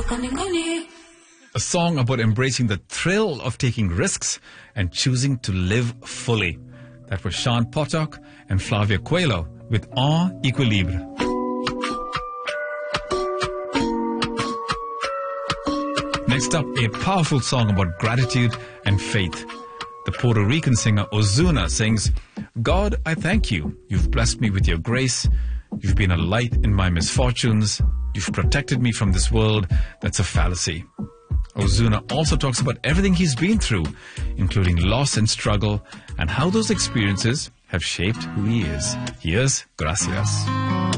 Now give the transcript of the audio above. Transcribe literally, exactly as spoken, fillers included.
A song about embracing the thrill of taking risks and choosing to live fully. That was Sean Potok and Flavia Coelho with En Equilibre. Next up, a powerful song about gratitude and faith. The Puerto Rican singer Ozuna sings, God, I thank you. You've blessed me with your grace. You've been a light in my misfortunes. You've protected me from this world that's a fallacy. Ozuna also talks about everything he's been through, including loss and struggle, and how those experiences have shaped who he is. Here's Gracias.